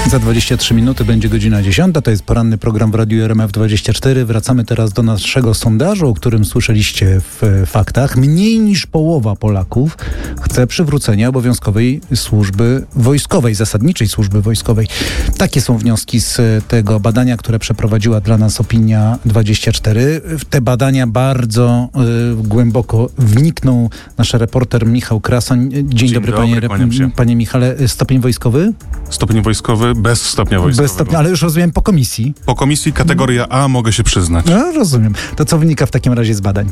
Za 23 minuty będzie godzina 10. To jest poranny program w Radiu RMF24. Wracamy teraz do naszego sondażu, o którym słyszeliście w faktach. Mniej niż połowa Polaków chce przywrócenia obowiązkowej służby wojskowej, zasadniczej służby wojskowej. Takie są wnioski z tego badania, które przeprowadziła dla nas Opinia24. W te badania bardzo głęboko wniknął nasz reporter Michał Krasoń. Dzień dobry, panie Michale. Stopień wojskowy? Stopień wojskowy bez stopnia wojskowego. Bez stopnia, ale już rozumiem po komisji. Po komisji kategoria A mogę się przyznać. No, rozumiem. To co wynika w takim razie z badań?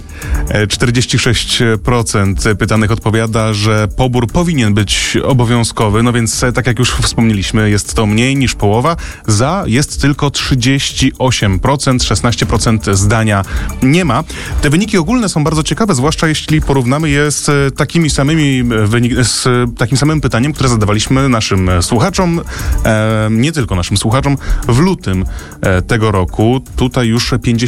46% pytanych odpowiada, że pobór powinien być obowiązkowy, no więc tak jak już wspomnieliśmy, jest to mniej niż połowa. Za jest tylko 38%, 16% zdania nie ma. Te wyniki ogólne są bardzo ciekawe, zwłaszcza jeśli porównamy je z takim samym pytaniem, które zadawaliśmy naszym słuchaczom, nie tylko naszym słuchaczom, w lutym tego roku. Tutaj już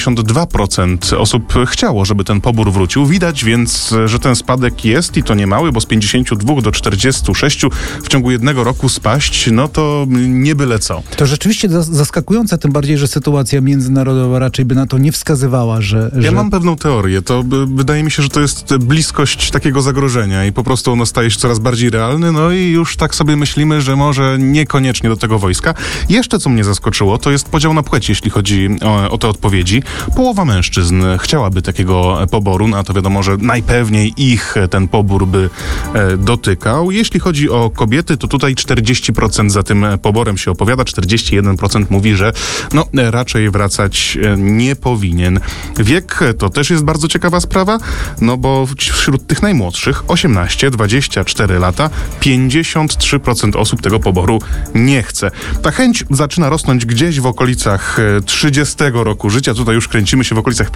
52% osób chciało, żeby ten pobór wrócił. Widać więc, że ten spadek jest i to nie mały, bo z 52 do 46 w ciągu jednego roku spaść, no to nie byle co. To rzeczywiście zaskakujące, tym bardziej, że sytuacja międzynarodowa raczej by na to nie wskazywała, że... Ja mam pewną teorię. To wydaje mi się, że to jest bliskość takiego zagrożenia i po prostu ono staje się coraz bardziej realne, no i już tak sobie myślimy, że może niekoniecznie do tego wojska. Jeszcze co mnie zaskoczyło, to jest podział na płeć, jeśli chodzi o te odpowiedzi. Połowa mężczyzn chciałaby takiego poboru, no a to wiadomo, że najpewniej ich ten pobór by dotykał. Jeśli chodzi o kobiety, to tutaj 40% za tym poborem się opowiada, 41% mówi, że no raczej wracać nie powinien. Wiek to też jest bardzo ciekawa sprawa, no bo wśród tych najmłodszych 18-24 lata 53% osób tego poboru nie chce. Ta chęć zaczyna rosnąć gdzieś w okolicach 30 roku życia. Tutaj już kręcimy się w okolicach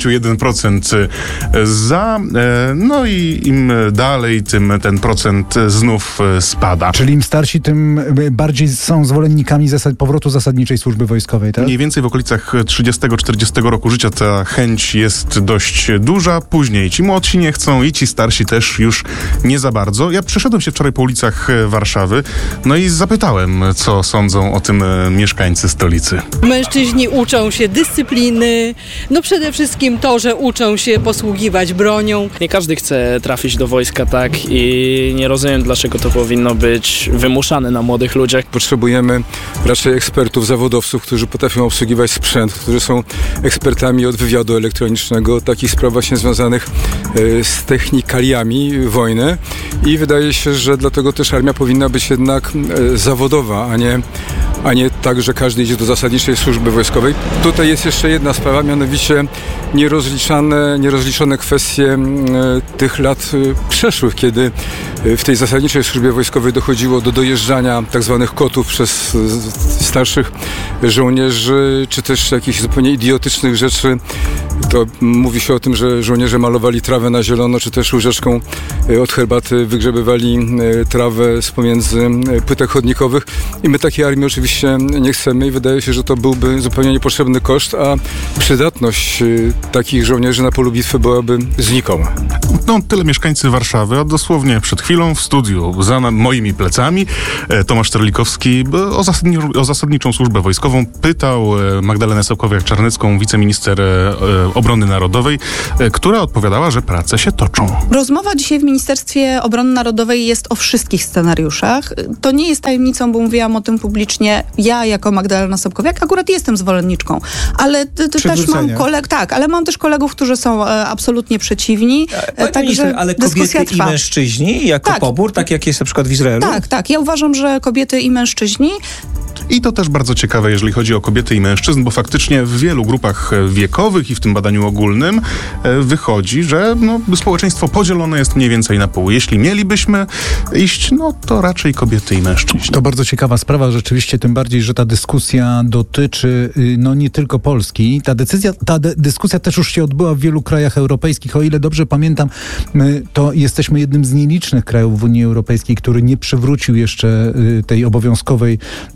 51% za. No i im dalej, tym ten procent znów spada. Czyli im starsi, tym bardziej są zwolennikami powrotu zasadniczej służby wojskowej, tak? Mniej więcej w okolicach 30-40 roku życia ta chęć jest dość duża. Później ci młodsi nie chcą i ci starsi też już nie za bardzo. Ja przeszedłem się wczoraj po ulicach Warszawy, no i zapytałem, co sądzą o tym mieszkańcy stolicy. Mężczyźni uczą się dyscypliny, no przede wszystkim to, że uczą się posługiwać bronią. Nie każdy chce trafić do wojska, tak? I nie rozumiem, dlaczego to powinno być wymuszane na młodych ludziach. Potrzebujemy raczej ekspertów, zawodowców, którzy potrafią obsługiwać sprzęt, którzy są ekspertami od wywiadu elektronicznego, takich spraw właśnie związanych z technikaliami wojny i wydaje się, że dlatego też armia powinna być jednak zawodowa, a nie tak, że każdy idzie do zasadniczej służby wojskowej. Tutaj jest jeszcze jedna sprawa, mianowicie nierozliczone kwestie tych lat przeszłych, kiedy w tej zasadniczej służbie wojskowej dochodziło do dojeżdżania tak zwanych kotów przez starszych żołnierzy, czy też jakichś zupełnie idiotycznych rzeczy. To mówi się o tym, że żołnierze malowali trawę na zielono, czy też łyżeczką od herbaty wygrzebywali trawę z pomiędzy płytek chodnikowych. I my takiej armii oczywiście nie chcemy i wydaje się, że to byłby zupełnie niepotrzebny koszt, a przydatność takich żołnierzy na polu bitwy byłaby znikoma. No, tyle mieszkańcy Warszawy, a dosłownie przed chwilą w studiu za moimi plecami Tomasz Terlikowski o zasadniczą służbę wojskową pytał Magdalenę Sokowiak-Czarnecką, wiceminister Obrony Narodowej, która odpowiadała, że prace się toczą. Rozmowa dzisiaj w Ministerstwie Obrony Narodowej jest o wszystkich scenariuszach. To nie jest tajemnicą, bo mówiłam o tym publicznie. Ja jako Magdalena Sokowiak akurat jestem zwolenniczką, ale też mam też kolegów, którzy są absolutnie przeciwni. Także ale kobiety i mężczyźni jako pobór, tak jak jest na przykład w Izraelu? Tak. Ja uważam, że kobiety i mężczyźni. I to też bardzo ciekawe, jeżeli chodzi o kobiety i mężczyzn, bo faktycznie w wielu grupach wiekowych i w tym badaniu ogólnym wychodzi, że społeczeństwo podzielone jest mniej więcej na pół. Jeśli mielibyśmy iść, to raczej kobiety i mężczyźni. To bardzo ciekawa sprawa rzeczywiście, tym bardziej, że ta dyskusja dotyczy nie tylko Polski. Ta dyskusja też już się odbyła w wielu krajach europejskich. O ile dobrze pamiętam, to jesteśmy jednym z nielicznych krajów w Unii Europejskiej, który nie przywrócił jeszcze tej obowiązkowej zasadniczej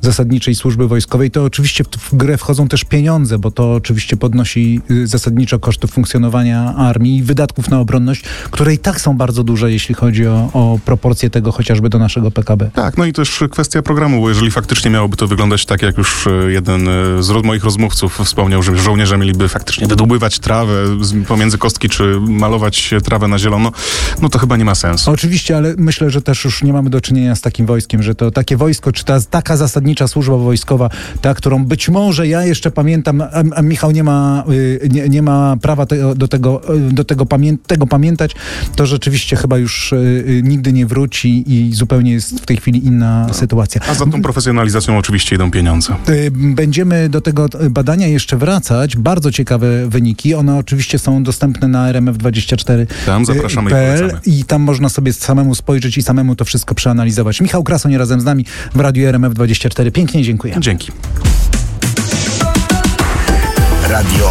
zasadniczej służby wojskowej, to oczywiście w grę wchodzą też pieniądze, bo to oczywiście podnosi zasadniczo koszty funkcjonowania armii i wydatków na obronność, które i tak są bardzo duże, jeśli chodzi o proporcje tego chociażby do naszego PKB. Tak, no i też kwestia programu, bo jeżeli faktycznie miałoby to wyglądać tak, jak już jeden z moich rozmówców wspomniał, że żołnierze mieliby faktycznie wydłubywać trawę pomiędzy kostki, czy malować trawę na zielono, no to chyba nie ma sensu. Oczywiście, ale myślę, że też już nie mamy do czynienia z takim wojskiem, że to takie wojsko, czy taka zasadnicza służba wojskowa, ta, którą być może ja jeszcze pamiętam, a Michał nie ma prawa tego pamiętać, to rzeczywiście chyba już nigdy nie wróci i zupełnie jest w tej chwili inna sytuacja. A za tą profesjonalizacją oczywiście idą pieniądze. Będziemy do tego badania jeszcze wracać. Bardzo ciekawe wyniki. One oczywiście są dostępne na RMF24. Tam zapraszamy i polecamy. I tam można sobie samemu spojrzeć i samemu to wszystko przeanalizować. Michał Krasoń razem z nami w Radiu RMF24. Pięknie dziękuję. Dzięki. Radio